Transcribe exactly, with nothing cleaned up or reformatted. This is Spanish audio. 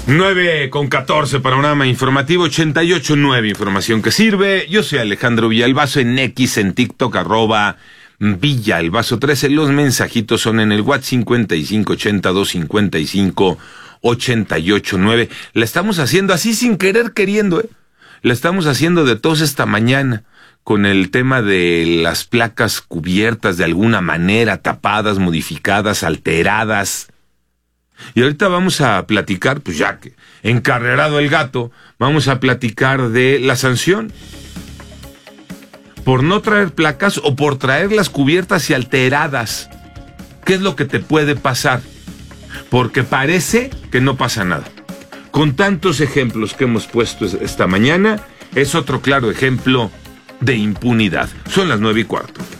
nueve con catorce, panorama informativo ochenta y ocho punto nueve, información que sirve. Yo soy Alejandro Villalbazo, en X, en TikTok, arroba Villalbazo trece. Los mensajitos son en el WhatsApp cincuenta y cinco ochenta, doscientos cincuenta y cinco, ochenta y ocho nueve. La estamos haciendo así sin querer queriendo, ¿eh? La estamos haciendo de tos esta mañana, con el tema de las placas cubiertas de alguna manera, tapadas, modificadas, alteradas. Y ahorita vamos a platicar, pues ya que encarrerado el gato, vamos a platicar de la sanción por no traer placas o por traerlas cubiertas y alteradas. ¿Qué es lo que te puede pasar? Porque parece que no pasa nada. Con tantos ejemplos que hemos puesto esta mañana, es otro claro ejemplo de impunidad. Son las nueve y cuarto.